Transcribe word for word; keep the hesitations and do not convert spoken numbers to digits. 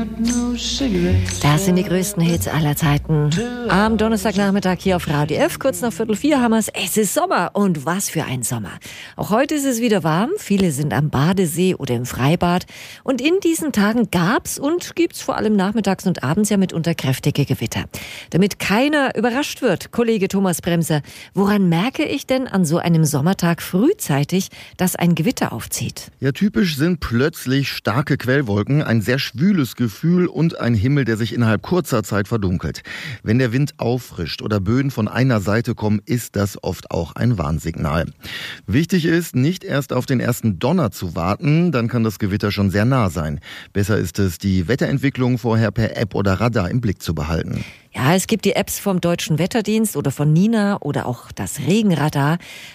Das sind die größten Hits aller Zeiten. Am Donnerstagnachmittag hier auf Radio F, kurz nach Viertel vier haben wir es. Es ist Sommer und was für ein Sommer. Auch heute ist es wieder warm. Viele sind am Badesee oder im Freibad. Und in diesen Tagen gab's und gibt's vor allem nachmittags und abends ja mitunter kräftige Gewitter. Damit keiner überrascht wird, Kollege Thomas Bremser, woran merke ich denn an so einem Sommertag frühzeitig, dass ein Gewitter aufzieht? Ja, typisch sind plötzlich starke Quellwolken, ein sehr schwüles Gefühl und ein Himmel, der sich innerhalb kurzer Zeit verdunkelt. Wenn der Wind auffrischt oder Böen von einer Seite kommen, ist das oft auch ein Warnsignal. Wichtig ist, nicht erst auf den ersten Donner zu warten, dann kann das Gewitter schon sehr nah sein. Besser ist es, die Wetterentwicklung vorher per App oder Radar im Blick zu behalten. Ja, es gibt die Apps vom Deutschen Wetterdienst oder von Nina oder auch das Regenradar.